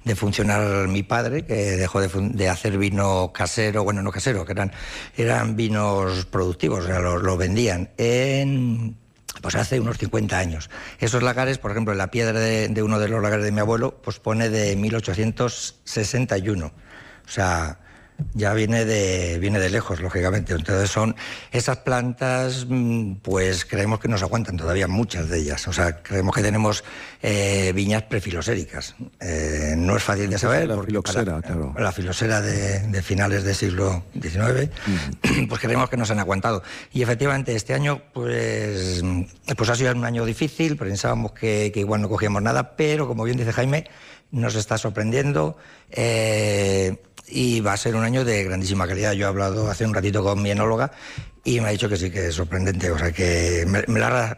de funcionar mi padre, que dejó de hacer vino casero, bueno, no casero, que eran vinos productivos, o sea, los vendían pues hace unos 50 años. Esos lagares, por ejemplo, en la piedra de uno de los lagares de mi abuelo, pues pone de 1861. O sea, ya viene de lejos, lógicamente. Entonces son esas plantas, pues creemos que nos aguantan todavía muchas de ellas. O sea, creemos que tenemos viñas prefiloséricas. No es fácil de saber. La filoxera, claro. La filosera de finales del siglo XIX, pues creemos que nos han aguantado. Y efectivamente este año, pues ha sido un año difícil. Pensábamos que igual no cogíamos nada, pero como bien dice Jaime, nos está sorprendiendo. Y va a ser un año de grandísima calidad. Yo he hablado hace un ratito con mi enóloga y me ha dicho que sí, que es sorprendente. O sea, que me lo ha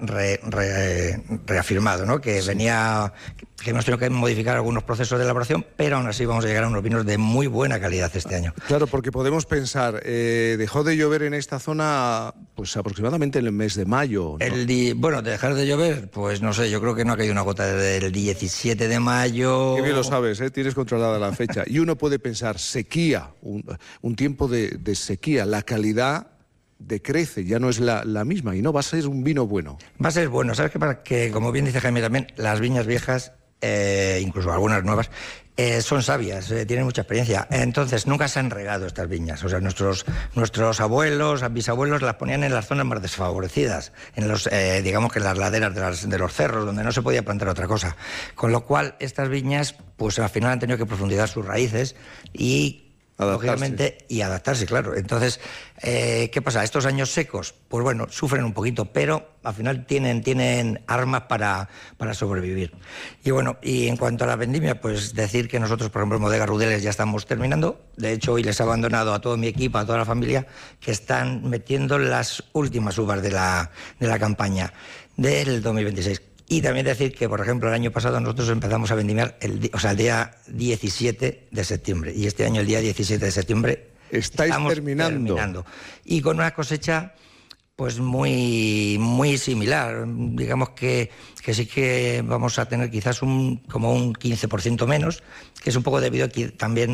reafirmado, ¿no? Que hemos tenido que modificar algunos procesos de elaboración, pero aún así vamos a llegar a unos vinos de muy buena calidad este año. Claro, porque podemos pensar, dejó de llover en esta zona pues aproximadamente en el mes de mayo, ¿no? Bueno, dejar de llover, pues no sé, yo creo que no ha caído una gota desde el 17 de mayo. Qué bien lo sabes, tienes controlada la fecha. Y uno puede pensar, sequía, un tiempo de sequía, la calidad decrece, ya no es la misma, y no va a ser un vino bueno. Va a ser bueno, ¿sabes qué pasa? Que como bien dice Jaime también, las viñas viejas, incluso algunas nuevas, son sabias, tienen mucha experiencia. Entonces nunca se han regado estas viñas. O sea, nuestros abuelos, bisabuelos las ponían en las zonas más desfavorecidas, digamos que en las laderas de los cerros, donde no se podía plantar otra cosa. Con lo cual estas viñas, pues al final han tenido que profundizar sus raíces y lógicamente, y adaptarse, claro. Entonces, ¿qué pasa? Estos años secos, pues bueno, sufren un poquito, pero al final tienen armas para sobrevivir. Y bueno, y en cuanto a la vendimia, pues decir que nosotros, por ejemplo, en Bodega Rudeles ya estamos terminando. De hecho, hoy les he abandonado a todo mi equipo, a toda la familia, que están metiendo las últimas uvas de la campaña del 2026. Y también decir que, por ejemplo, el año pasado nosotros empezamos a vendimiar el día 17 de septiembre. Y este año, el día 17 de septiembre, estamos terminando. Y con una cosecha pues muy, muy similar. Digamos que sí que vamos a tener quizás como un 15% menos, que es un poco debido también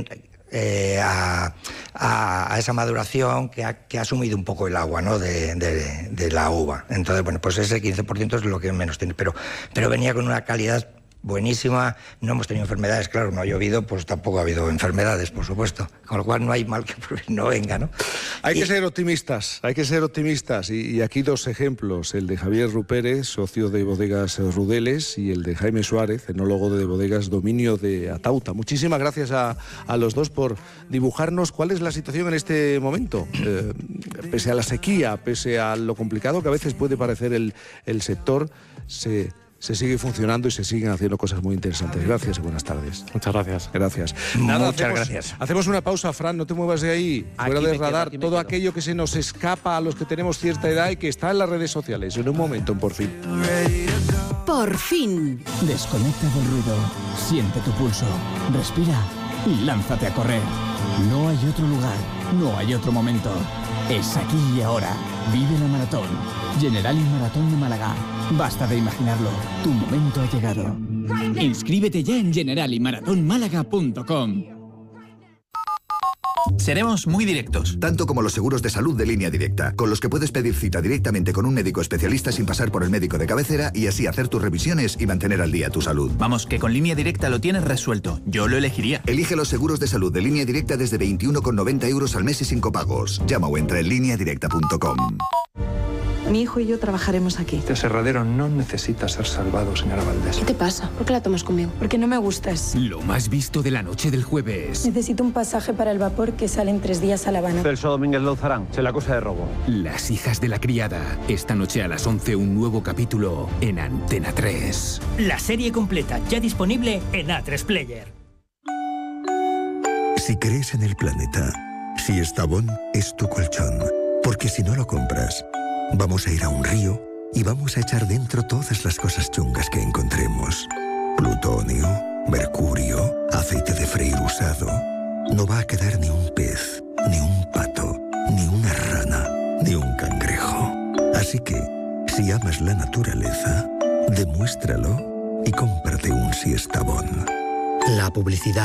a esa maduración que ha sumido un poco el agua, ¿no? de la uva. Entonces, bueno, pues ese 15% es lo que menos tiene, pero venía con una calidad buenísima. No hemos tenido enfermedades, claro, no ha llovido, pues tampoco ha habido enfermedades, por supuesto, con lo cual no hay mal que no venga, ¿no? Hay que ser optimistas, y aquí dos ejemplos, el de Javier Rupérez, socio de Bodegas Rudeles, y el de Jaime Suárez, enólogo de Bodegas Dominio de Atauta. Muchísimas gracias a los dos por dibujarnos cuál es la situación en este momento, pese a la sequía, pese a lo complicado que a veces puede parecer el sector, se sigue funcionando y se siguen haciendo cosas muy interesantes. Gracias y buenas tardes. Muchas gracias. Gracias. Gracias. Hacemos una pausa, Fran, no te muevas de ahí. Fuera de radar, todo aquello que se nos escapa a los que tenemos cierta edad y que está en las redes sociales. En un momento, en Por Fin. Por fin. Desconecta del ruido, siente tu pulso, respira y lánzate a correr. No hay otro lugar, no hay otro momento. Es aquí y ahora. Vive la maratón. Generali Maratón de Málaga. Basta de imaginarlo. Tu momento ha llegado. Inscríbete ya en generaliMaratónmálaga.com. Seremos muy directos. Tanto como los seguros de salud de Línea Directa, con los que puedes pedir cita directamente con un médico especialista sin pasar por el médico de cabecera y así hacer tus revisiones y mantener al día tu salud. Vamos, que con Línea Directa lo tienes resuelto. Yo lo elegiría. Elige los seguros de salud de Línea Directa desde 21,90 € al mes y sin copagos. Llama o entra en lineadirecta.com. Mi hijo y yo trabajaremos aquí. Este aserradero no necesita ser salvado, señora Valdés. ¿Qué te pasa? ¿Por qué la tomas conmigo? Porque no me gustas. Lo más visto de la noche del jueves. Necesito un pasaje para el vapor que sale en 3 días a La Habana. Celso Domínguez Louzarán, se la acusa de robo. Las hijas de la criada. Esta noche a las 11 un nuevo capítulo en Antena 3. La serie completa ya disponible en A3 Player. Si crees en el planeta, Siestabón es tu colchón. Porque si no lo compras, vamos a ir a un río y vamos a echar dentro todas las cosas chungas que encontremos. Plutonio, mercurio, aceite de freír usado. No va a quedar ni un pez, ni un pato, ni una rana, ni un cangrejo. Así que, si amas la naturaleza, demuéstralo y cómprate un Siestabón. La publicidad